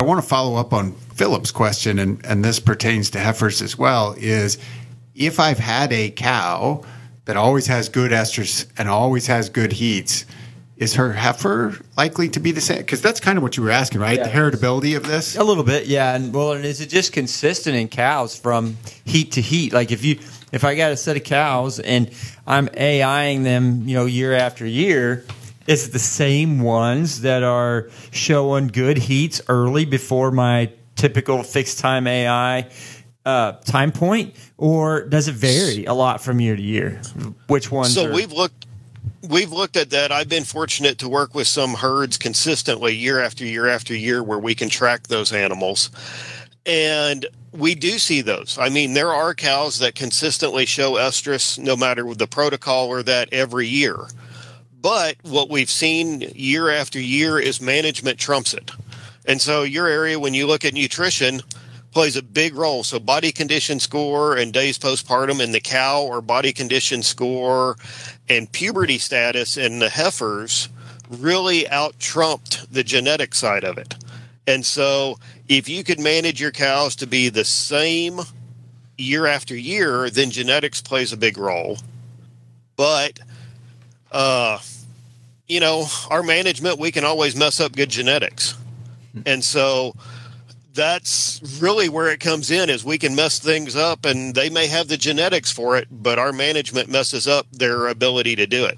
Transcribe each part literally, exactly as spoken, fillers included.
I want to follow up on Philip's question, and, and this pertains to heifers as well, is if I've had a cow that always has good estrus and always has good heats, is her heifer likely to be the same? Because that's kind of what you were asking, right? Yeah. The heritability of this? A little bit, yeah. And well, and is it just consistent in cows from heat to heat? Like if you, if I got a set of cows and I'm AIing them, you know, year after year, is it the same ones that are showing good heats early before my typical fixed time A I uh, time point, or does it vary a lot from year to year? Which ones? So are- we've looked. We've looked at that. I've been fortunate to work with some herds consistently year after year after year where we can track those animals. And we do see those. I mean, there are cows that consistently show estrus no matter the protocol or that every year. But what we've seen year after year is management trumps it. And so your area, when you look at nutrition, plays a big role. So body condition score and days postpartum in the cow, or body condition score and puberty status in the heifers really out-trumped the genetic side of it. And so if you could manage your cows to be the same year after year, then genetics plays a big role. But, uh, you know, our management, we can always mess up good genetics. And so that's really where it comes in, is we can mess things up, and they may have the genetics for it, but our management messes up their ability to do it.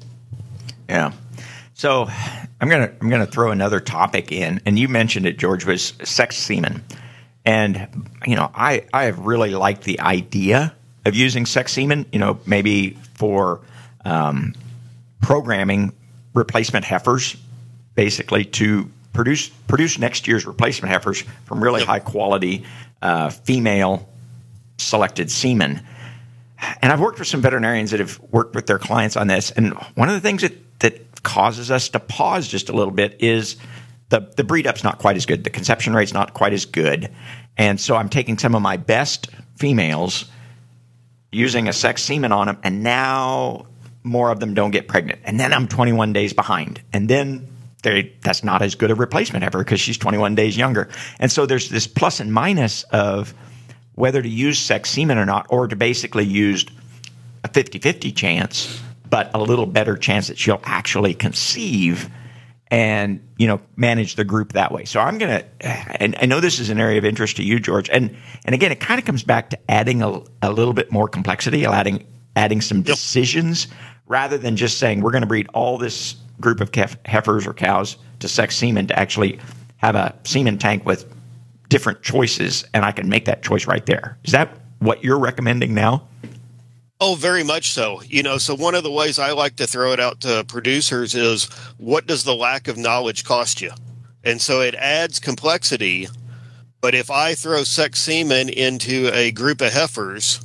Yeah. So I'm gonna I'm gonna throw another topic in, and you mentioned it, George, was sex semen. And you know, I I have really liked the idea of using sex semen. You know, maybe for um, programming replacement heifers, basically to produce produce next year's replacement heifers from really Yep. high quality uh, female selected semen. And I've worked with some veterinarians that have worked with their clients on this. And one of the things that, that causes us to pause just a little bit is the, the breed up's not quite as good. The conception rate's not quite as good. And so I'm taking some of my best females, using a sex semen on them, and now more of them don't get pregnant. And then I'm twenty-one days behind. And then they, that's not as good a replacement ever because she's twenty-one days younger. And so there's this plus and minus of whether to use sex semen or not, or to basically use a fifty-fifty chance, but a little better chance that she'll actually conceive and, you know, manage the group that way. So I'm going to, and I know this is an area of interest to you, George. And, and again, it kind of comes back to adding a, a little bit more complexity, adding, adding some decisions rather than just saying we're going to breed all this group of kef- heifers or cows to sex semen to actually have a semen tank with different choices, and I can make that choice right there. Is that what you're recommending now? Oh, very much so. You know, so one of the ways I like to throw it out to producers is, what does the lack of knowledge cost you? And so it adds complexity. But if I throw sex semen into a group of heifers,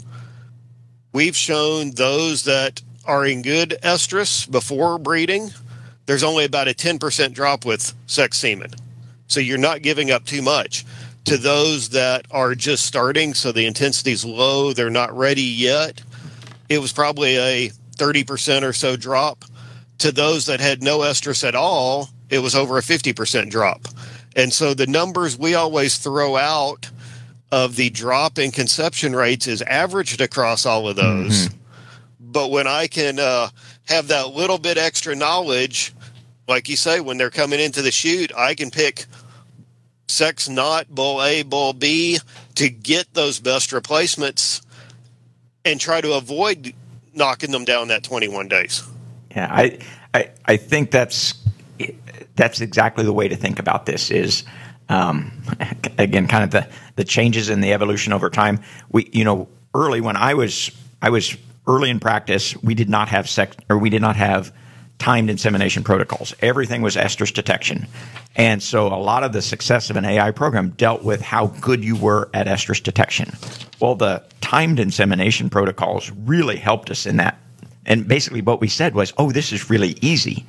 we've shown those that are in good estrus before breeding, there's only about a ten percent drop with sex semen. So you're not giving up too much. To those that are just starting, so the intensity's low, they're not ready yet, it was probably a thirty percent or so drop. To those that had no estrus at all, it was over a fifty percent drop. And so the numbers we always throw out of the drop in conception rates is averaged across all of those. Mm-hmm. But when I can uh, have that little bit extra knowledge, like you say, when they're coming into the chute, I can pick sex not, bull A, bull B, to get those best replacements and try to avoid knocking them down that twenty-one days. Yeah, I, I, I think that's that's exactly the way to think about this. Is um, again, kind of the, the changes in the evolution over time. We, you know, early when I was I was early in practice, we did not have sex, or we did not have timed insemination protocols. Everything was estrus detection. And so a lot of the success of an A I program dealt with how good you were at estrus detection. Well, the timed insemination protocols really helped us in that. And basically what we said was, oh, this is really easy.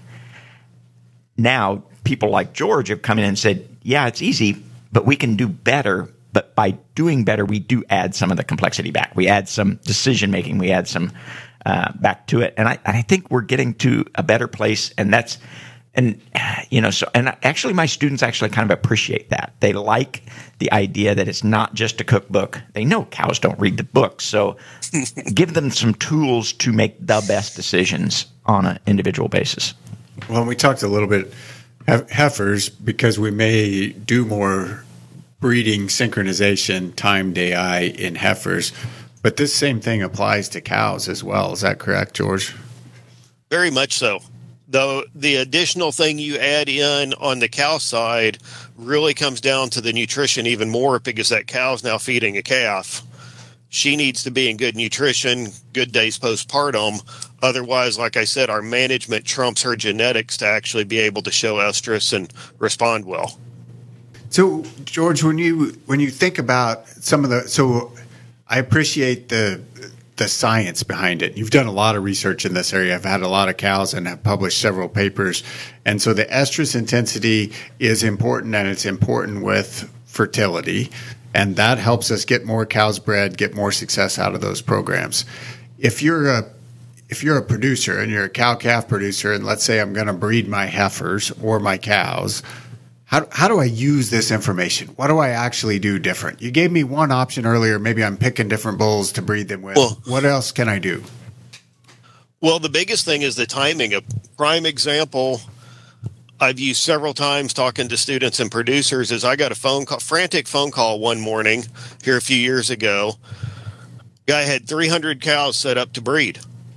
Now, people like George have come in and said, yeah, it's easy, but we can do better. But by doing better, we do add some of the complexity back. We add some decision making. We add some uh, back to it. And I, I think we're getting to a better place. And that's And, you know, so, and actually my students actually kind of appreciate that. They like the idea that it's not just a cookbook. They know cows don't read the book. So give them some tools to make the best decisions on an individual basis. Well, we talked a little bit heifers because we may do more breeding synchronization, timed A I in heifers, but this same thing applies to cows as well. Is that correct, George? Very much so. Though the additional thing you add in on the cow side really comes down to the nutrition even more, because that cow's now feeding a calf. She needs to be in good nutrition, good days postpartum. Otherwise, like I said, our management trumps her genetics to actually be able to show estrus and respond well. So, George, when you when you think about some of the, so I appreciate the the science behind it. You've done a lot of research in this area. I've had a lot of cows and have published several papers. And so the estrus intensity is important, and it's important with fertility. And that helps us get more cows bred, get more success out of those programs. If you're a if you're a producer and you're a cow-calf producer, and let's say I'm going to breed my heifers or my cows, How, how do I use this information? What do I actually do different? You gave me one option earlier. Maybe I'm picking different bulls to breed them with. Well, what else can I do? Well, the biggest thing is the timing. A prime example I've used several times talking to students and producers is I got a phone call, frantic phone call one morning here a few years ago. Guy had three hundred cows set up to breed.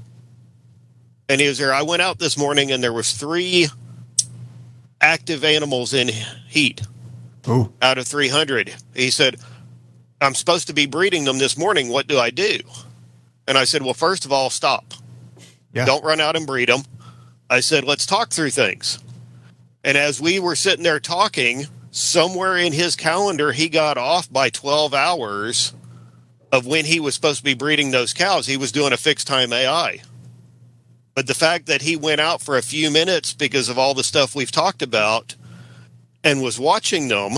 And he was there. I went out this morning and there was three active animals in heat. Ooh. Out of three hundred. He said, I'm supposed to be breeding them this morning. What do I do? And I said, well, first of all, stop. Yeah. Don't run out and breed them. I said, let's talk through things. And as we were sitting there talking, somewhere in his calendar, he got off by twelve hours of when he was supposed to be breeding those cows. He was doing a fixed time A I. But the fact that he went out for a few minutes because of all the stuff we've talked about and was watching them,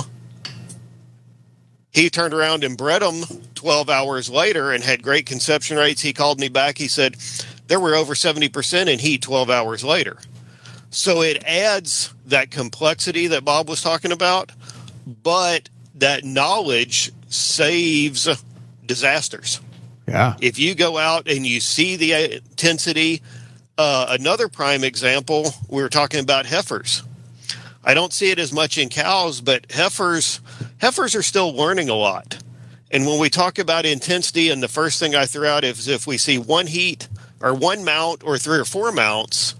he turned around and bred them twelve hours later and had great conception rates. He called me back. He said there were over seventy percent in heat twelve hours later. So it adds that complexity that Bob was talking about, but that knowledge saves disasters. Yeah. If you go out and you see the intensity, uh, another prime example, we were talking about heifers. I don't see it as much in cows, but heifers, heifers are still learning a lot. And when we talk about intensity, and the first thing I threw out is if we see one heat or one mount or three or four mounts,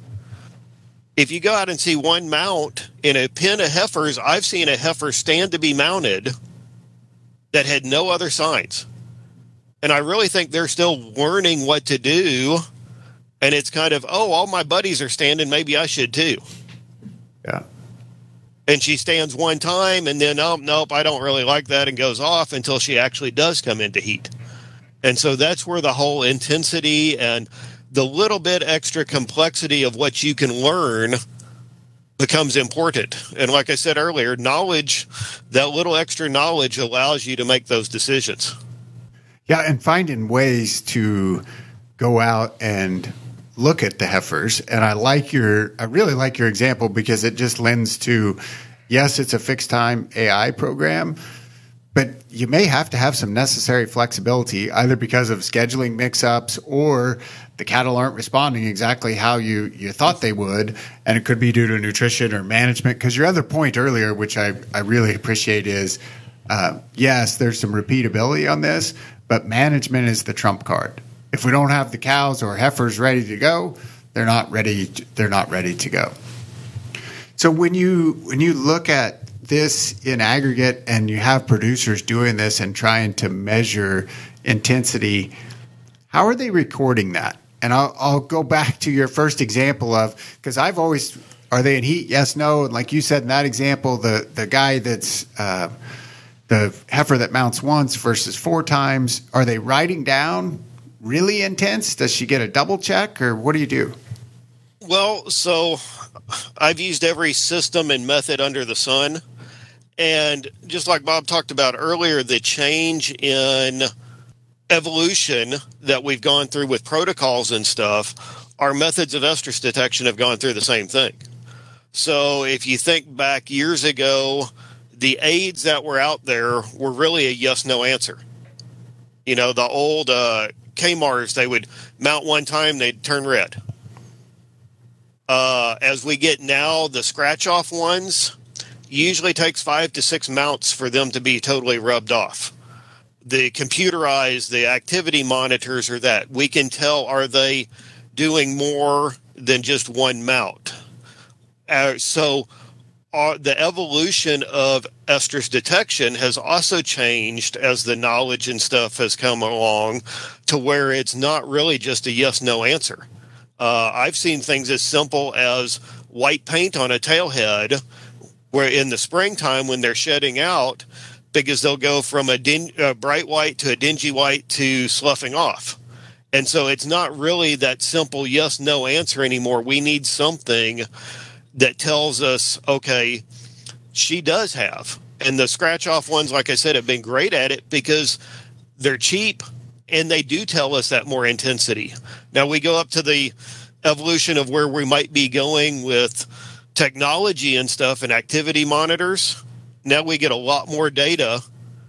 if you go out and see one mount in a pen of heifers, I've seen a heifer stand to be mounted that had no other signs. And I really think they're still learning what to do. And it's kind of, oh, all my buddies are standing, maybe I should too. Yeah. And she stands one time and then, oh, nope, I don't really like that, and goes off until she actually does come into heat. And so that's where the whole intensity and the little bit extra complexity of what you can learn becomes important. And like I said earlier, knowledge, that little extra knowledge allows you to make those decisions. Yeah, and finding ways to go out and look at the heifers. And I like your, I really like your example because it just lends to, yes, it's a fixed time A I program, but you may have to have some necessary flexibility, either because of scheduling mix-ups or the cattle aren't responding exactly how you, you thought they would. And it could be due to nutrition or management. Because your other point earlier, which I, I really appreciate, is, uh, yes, there's some repeatability on this, but management is the trump card. If we don't have the cows or heifers ready to go, they're not ready. To, they're not ready to go. So when you when you look at this in aggregate, and you have producers doing this and trying to measure intensity, how are they recording that? And I'll, I'll go back to your first example of, because I've always, are they in heat? Yes, no. And like you said in that example, the the guy that's uh, the heifer that mounts once versus four times, are they writing down really intense? Does she get a double check, or what do you do? Well, so I've used every system and method under the sun. And just like Bob talked about earlier, the change in evolution that we've gone through with protocols and stuff, our methods of estrus detection have gone through the same thing. So if you think back years ago, the aids that were out there were really a yes-no answer. You know, the old uh, K-Mars, they would mount one time, they'd turn red. Uh, as we get now, the scratch-off ones usually takes five to six mounts for them to be totally rubbed off. The computerized, the activity monitors are that. We can tell, are they doing more than just one mount? Uh, so uh, the evolution of estrus detection has also changed as the knowledge and stuff has come along to where it's not really just a yes-no answer. Uh, I've seen things as simple as white paint on a tailhead where in the springtime when they're shedding out, because they'll go from a din- uh, bright white to a dingy white to sloughing off. And so it's not really that simple yes-no answer anymore. We need something that tells us, okay, she does have. And the scratch-off ones, like I said, have been great at it because they're cheap and they do tell us that more intensity. Now we go up to the evolution of where we might be going with technology and stuff and activity monitors. Now we get a lot more data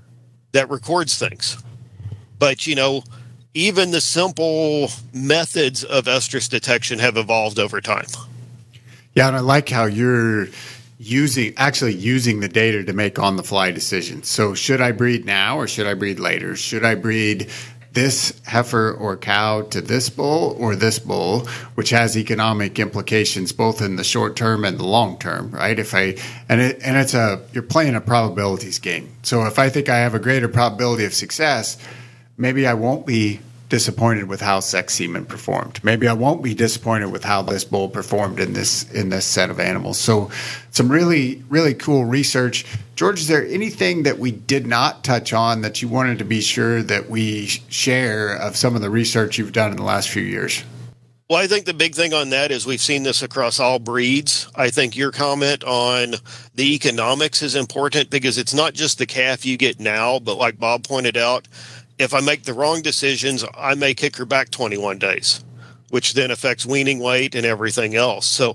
that records things. But, you know, even the simple methods of estrus detection have evolved over time. Yeah, and I like how you're using actually using the data to make on-the-fly decisions. So should I breed now or should I breed later? Should I breed this heifer or cow to this bull or this bull, which has economic implications both in the short term and the long term, right? If I and it and it's a you're playing a probabilities game. So if I think I have a greater probability of success, maybe I won't be disappointed with how sex semen performed. Maybe I won't be disappointed with how this bull performed in this in this set of animals. So some really, really cool research. George, is there anything that we did not touch on that you wanted to be sure that we share of some of the research you've done in the last few years? Well, I think the big thing on that is we've seen this across all breeds. I think your comment on the economics is important because it's not just the calf you get now, but like Bob pointed out, if I make the wrong decisions, I may kick her back twenty-one days, which then affects weaning weight and everything else. So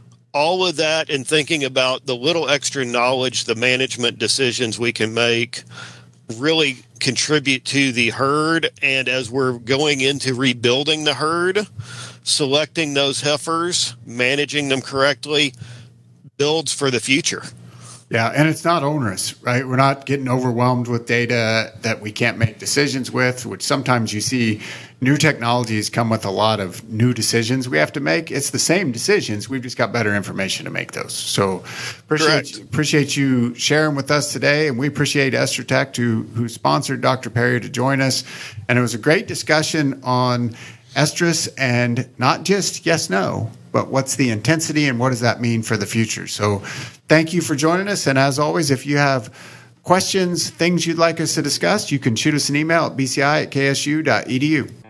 all of that and thinking about the little extra knowledge, the management decisions we can make really contribute to the herd. And as we're going into rebuilding the herd, selecting those heifers, managing them correctly, builds for the future. Yeah, and it's not onerous, right? We're not getting overwhelmed with data that we can't make decisions with, which sometimes you see new technologies come with a lot of new decisions we have to make. It's the same decisions. We've just got better information to make those. So appreciate, appreciate you sharing with us today, and we appreciate EstrTech who, who sponsored Doctor Perry to join us. And it was a great discussion on estrus and not just yes, no, but what's the intensity and what does that mean for the future? So thank you for joining us. And as always, if you have questions, things you'd like us to discuss, you can shoot us an email at b c i at k s u dot e d u.